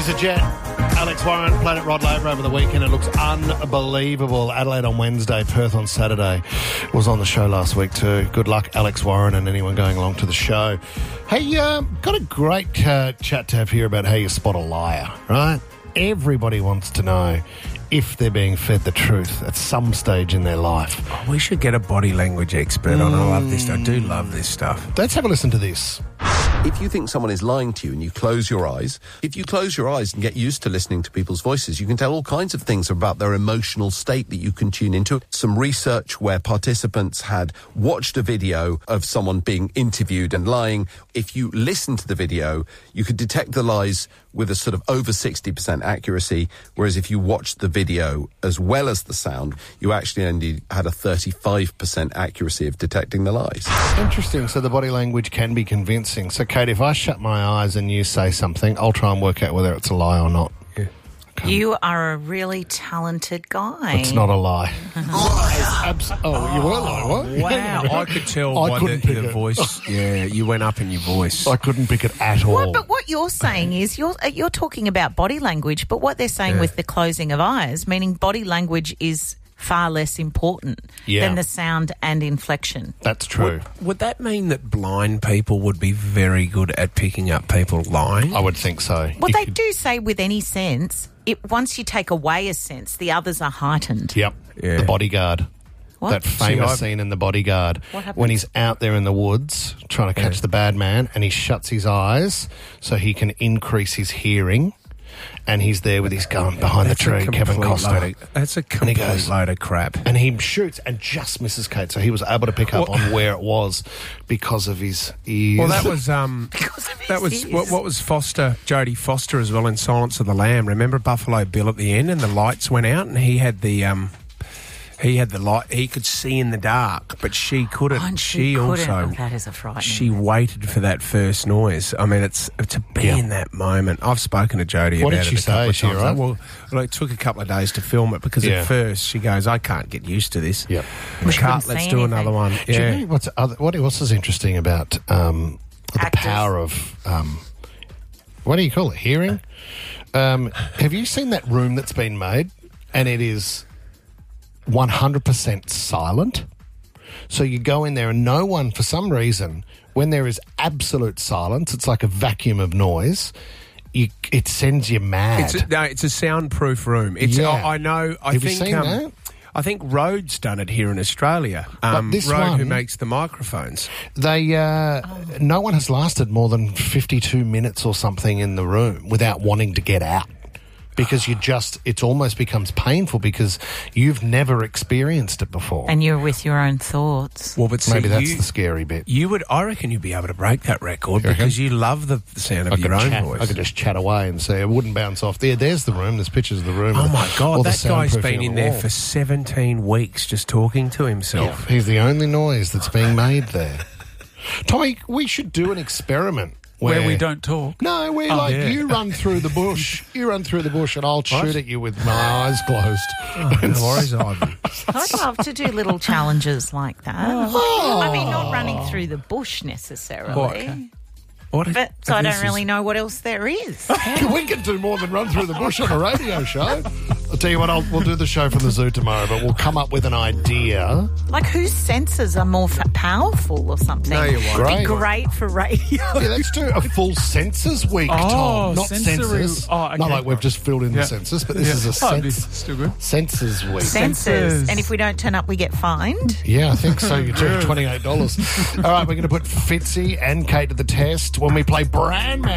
EasyJet. Alex Warren played at Rod Laver over the weekend. It looks unbelievable. Adelaide on Wednesday, Perth on Saturday. Was on the show last week too. Good luck, Alex Warren, and anyone going along to the show. Hey, got a great chat to have here about how you spot a liar, right? Everybody wants to know if they're being fed the truth at some stage in their life. Oh, we should get a body language expert on. I love this. I do love this stuff. Let's have a listen to this. If you think someone is lying to you and you close your eyes, if you close your eyes and get used to listening to people's voices, you can tell all kinds of things about their emotional state that you can tune into. Some research where participants had watched a video of someone being interviewed and lying. If you listen to the video, you could detect the lies with a sort of over 60% accuracy, whereas if you watched the video as well as the sound, you actually only had a 35% accuracy of detecting the lies. Interesting. So the body language can be convincing. So, Kate, if I shut my eyes and you say something, I'll try and work out whether it's a lie or not. Yeah. Okay. You are a really talented guy. It's not a lie. You were lying, what? Wow. I could tell I by couldn't pick the it. voice. Yeah, you went up in your voice. I couldn't pick it at all. Well, but what you're saying is you're talking about body language, but what they're saying with the closing of eyes, meaning body language is far less important than the sound and inflection. That's true. Would that mean that blind people would be very good at picking up people lying? I would think so. Well, they do say with any sense, once you take away a sense, the others are heightened. Yep. Yeah. The Bodyguard. What? That famous scene in The Bodyguard What happens? when he's out there in the woods trying to catch the bad man and he shuts his eyes so he can increase his hearing, and he's there with his gun behind the tree, Kevin Costner. That's a complete load of crap. And he shoots and just misses Kate, so he was able to pick up on where it was because of his ears. Well, that was ears. what was Jodie Foster as well in Silence of the Lamb. Remember Buffalo Bill at the end, and the lights went out, and he had the light. He could see in the dark, but she couldn't. Oh, and she couldn't. also. That is a frightening. She waited for that first noise. I mean, it's to be in that moment. I've spoken to Jodie What about did she it a couple say? of She times. right? Well, it took a couple of days to film it because at first she goes, "I can't get used to this." Yep. She couldn't Let's see do anything. another one. Do you Yeah. know what else is interesting about the Actors. power of what do you call it? Hearing. Have you seen that room that's been made, and it is 100% silent? So you go in there and no one, for some reason, when there is absolute silence, it's like a vacuum of noise. It sends you mad. It's a soundproof room. It's. Yeah. I know. I Have think. you seen that? I think Rhode's done it here in Australia. But this Rode, who one- makes the microphones. They no one has lasted more than 52 minutes or something in the room without wanting to get out. Because it almost becomes painful because you've never experienced it before. And you're with your own thoughts. Well, but Maybe that's the scary bit. I reckon you'd be able to break that record because you love the sound of your own voice. I could just chat away and say it wouldn't bounce off. There's the room. There's pictures of the room. Oh my All God, the that guy's soundproofing been on in the there wall. for 17 weeks just talking to himself. Yeah, he's the only noise that's being made there. Tommy, we should do an experiment. Where we don't talk. No, you run through the bush. You run through the bush and I'll shoot at you with my eyes closed. No worries, Ivan. I'd love to do little challenges like that. I mean, not running through the bush necessarily. What? But so I don't really know what else there is. We can do more than run through the bush on a radio show. I'll tell you what, we'll do the show from the zoo tomorrow, but we'll come up with an idea. Like whose senses are more powerful or something? No, you won't. It'd be great for radio. Yeah, let's do a full senses week, Tom. Not sensory- census. oh, okay. Not like we've just filled in the census, but this is a Still good. census week. Senses. And if we don't turn up, we get fined. Yeah, I think so. You took $28. All right, we're going to put Fitzy and Kate to the test when we play Brand Man.